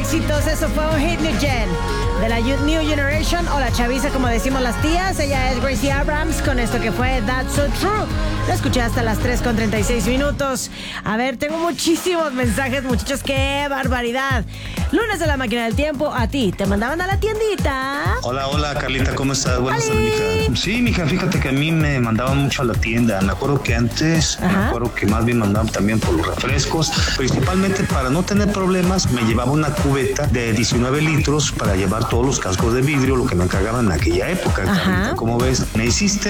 éxitos. Eso fue un hit New Gen de la New Generation, o la chaviza como decimos las tías. Ella es Gracie Abrams con esto que fue That's So True. La escuché hasta las 3:36. A ver, tengo muchísimos mensajes, muchachos. ¡Qué barbaridad! Lunes de la máquina del tiempo. A ti te mandaban a la tiendita. Hola, Carlita, ¿cómo estás? Buenas tardes, mija. Sí, mija, fíjate que a mí me mandaban mucho a la tienda. Me acuerdo que antes, me acuerdo que más bien mandaban también por los refrescos. Principalmente para no tener problemas, me llevaba una cubeta de 19 litros para llevar todos los cascos de vidrio, lo que me encargaban en aquella época. Carlita, ¿cómo ves? Me hiciste